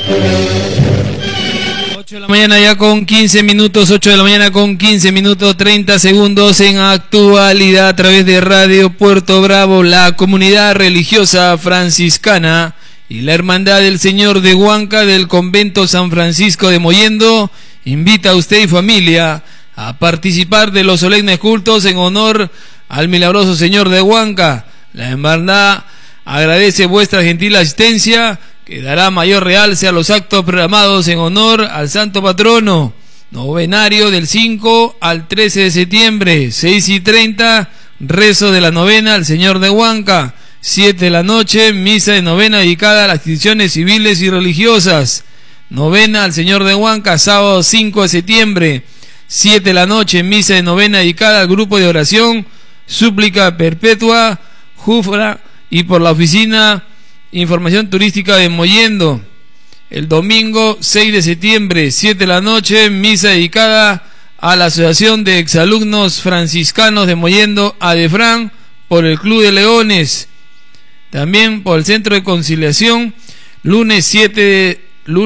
8 de la mañana ya con 15 minutos, 8 de la mañana con 15 minutos, 30 segundos en actualidad a través de Radio Puerto Bravo. La comunidad religiosa franciscana y la Hermandad del Señor de Huanca del Convento San Francisco de Mollendo invita a usted y familia a participar de los solemnes cultos en honor al milagroso Señor de Huanca. La Hermandad agradece vuestra gentil asistencia, que dará mayor realce a los actos programados en honor al Santo Patrono. Novenario del 5 al 13 de septiembre, 6:30, rezo de la novena al Señor de Huanca. 7 de la noche, misa de novena dedicada a las instituciones civiles y religiosas. Novena al Señor de Huanca, sábado 5 de septiembre. 7 de la noche, misa de novena dedicada al grupo de oración, súplica perpetua, Jufra y por la oficina Información Turística de Mollendo. El domingo 6 de septiembre, 7 de la noche, misa dedicada a la Asociación de Exalumnos Franciscanos de Mollendo, ADEFRAN, por el Club de Leones. También por el Centro de Conciliación, lunes 7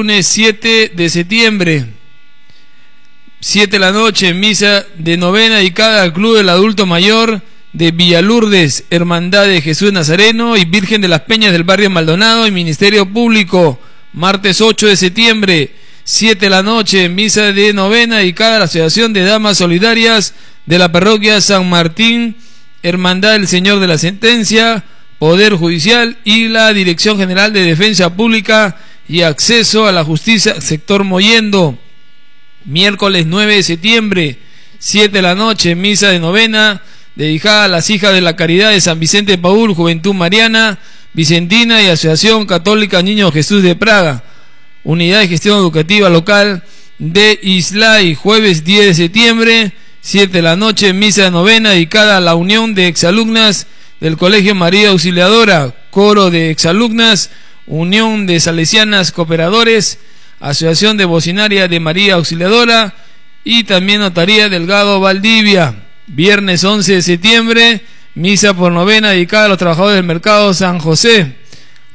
de septiembre, 7 de la noche, misa de novena dedicada al Club del Adulto Mayor de Villalurdes, Hermandad de Jesús Nazareno y Virgen de las Peñas del Barrio Maldonado y Ministerio Público. Martes 8 de septiembre, 7 de la noche, misa de novena dedicada a la Asociación de Damas Solidarias de la Parroquia San Martín, Hermandad del Señor de la Sentencia, Poder Judicial y la Dirección General de Defensa Pública y Acceso a la Justicia, sector Mollendo. Miércoles 9 de septiembre, 7 de la noche, misa de novena dedicada a las hijas de la Caridad de San Vicente Paúl, Juventud Mariana, Vicentina y Asociación Católica Niño Jesús de Praga. Unidad de Gestión Educativa Local de Islay, jueves 10 de septiembre, 7 de la noche, misa de novena dedicada a la Unión de Exalumnas del Colegio María Auxiliadora, Coro de Exalumnas, Unión de Salesianas Cooperadores, Asociación Devocionaria de María Auxiliadora y también Notaría Delgado Valdivia. Viernes 11 de septiembre, misa por novena dedicada a los trabajadores del Mercado San José.